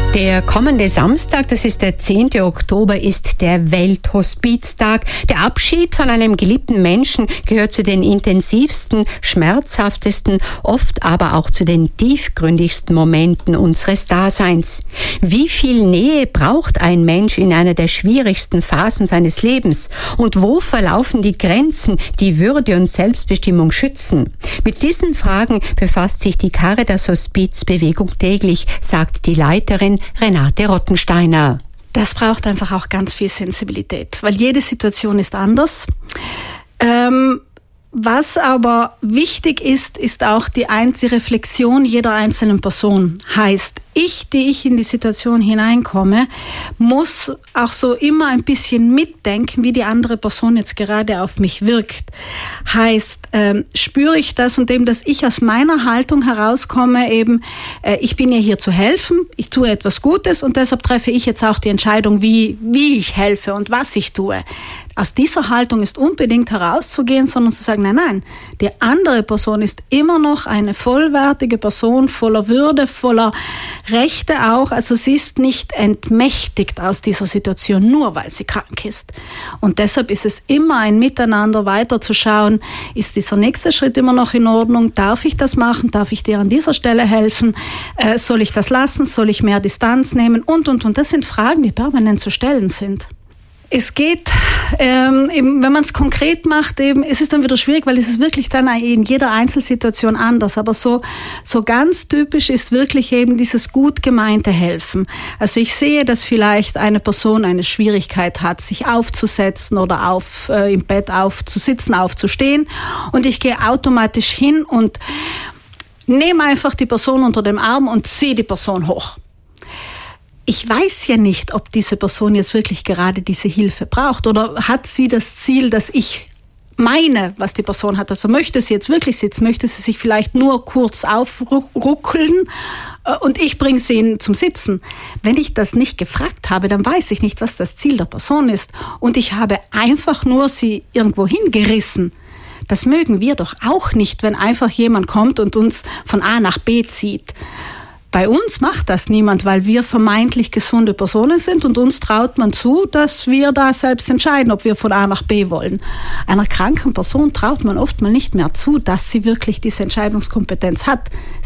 Der kommende Samstag, das ist der 10. Oktober, ist der Welthospiztag. Der Abschied von einem geliebten Menschen gehört zu den intensivsten, schmerzhaftesten, oft aber auch zu den tiefgründigsten Momenten unseres Daseins. Wie viel Nähe braucht ein Mensch in einer der schwierigsten Phasen seines Lebens? Und wo verlaufen die Grenzen, die Würde und Selbstbestimmung schützen? Mit diesen Fragen befasst sich die Caritas Hospizbewegung täglich, sagt die Leiterin Renate Rottensteiner. Das braucht einfach auch ganz viel Sensibilität, weil jede Situation ist anders. Was aber wichtig ist, ist auch die Reflexion jeder einzelnen Person. Heißt, die ich in die Situation hineinkomme, muss auch so immer ein bisschen mitdenken, wie die andere Person jetzt gerade auf mich wirkt. Heißt, spüre ich das und eben, dass ich aus meiner Haltung herauskomme, eben, ich bin ja hier zu helfen, ich tue etwas Gutes und deshalb treffe ich jetzt auch die Entscheidung, wie ich helfe und was ich tue. Aus dieser Haltung ist unbedingt herauszugehen, sondern zu sagen, nein, die andere Person ist immer noch eine vollwertige Person, voller Würde, voller Rechte auch. Also sie ist nicht entmächtigt aus dieser Situation, nur weil sie krank ist. Und deshalb ist es immer ein Miteinander weiterzuschauen, ist dieser nächste Schritt immer noch in Ordnung? Darf ich das machen? Darf ich dir an dieser Stelle helfen? Soll ich das lassen? Soll ich mehr Distanz nehmen? Und. Das sind Fragen, die permanent zu stellen sind. Es geht, eben, wenn man es konkret macht, eben, es ist dann wieder schwierig, weil es ist wirklich dann in jeder Einzelsituation anders. Aber so ganz typisch ist wirklich eben dieses gut gemeinte Helfen. Also ich sehe, dass vielleicht eine Person eine Schwierigkeit hat, sich aufzusetzen oder im Bett aufzusitzen, aufzustehen. Und ich gehe automatisch hin und nehme einfach die Person unter dem Arm und ziehe die Person hoch. Ich weiß ja nicht, ob diese Person jetzt wirklich gerade diese Hilfe braucht oder hat sie das Ziel, dass ich meine, was die Person hat. Also möchte sie jetzt wirklich sitzen, möchte sie sich vielleicht nur kurz aufruckeln und ich bringe sie zum Sitzen. Wenn ich das nicht gefragt habe, dann weiß ich nicht, was das Ziel der Person ist und ich habe einfach nur sie irgendwo hingerissen. Das mögen wir doch auch nicht, wenn einfach jemand kommt und uns von A nach B zieht. Bei uns macht das niemand, weil wir vermeintlich gesunde Personen sind und uns traut man zu, dass wir da selbst entscheiden, ob wir von A nach B wollen. Einer kranken Person traut man oft mal nicht mehr zu, dass sie wirklich diese Entscheidungskompetenz hat.